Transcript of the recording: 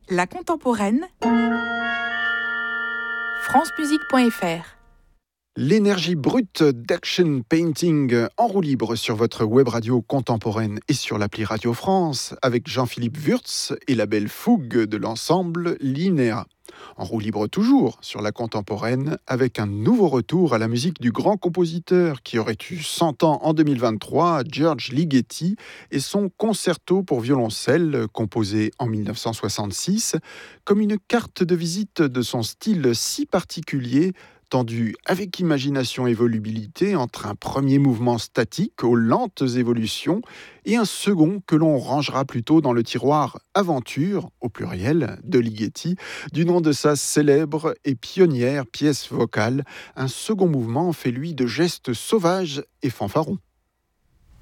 La contemporaine, francemusique.fr. L'énergie brute d'Action Painting en roue libre sur votre web radio contemporaine et sur l'appli Radio France avec Jean-Philippe Wurtz et la belle fougue de l'ensemble Linéa. En roue libre toujours sur la contemporaine avec un nouveau retour à la musique du grand compositeur qui aurait eu 100 ans en 2023, George Ligeti, et son concerto pour violoncelle composé en 1966 comme une carte de visite de son style si particulier tendu avec imagination et volubilité entre un premier mouvement statique aux lentes évolutions et un second que l'on rangera plutôt dans le tiroir aventure, au pluriel, de Ligeti, du nom de sa célèbre et pionnière pièce vocale. Un second mouvement fait lui de gestes sauvages et fanfarons.